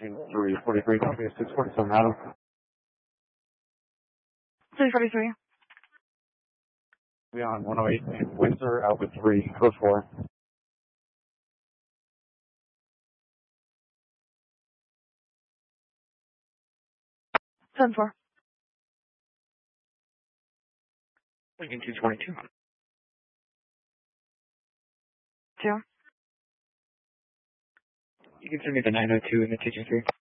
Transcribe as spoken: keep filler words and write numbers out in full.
three forty-three, copy, six forty-seven, Adam. three forty-three. Beyond one oh eight, Windsor, Alpha three, code four. seven four. Lincoln two twenty-two. Two. You can send me the nine oh two and the two two three.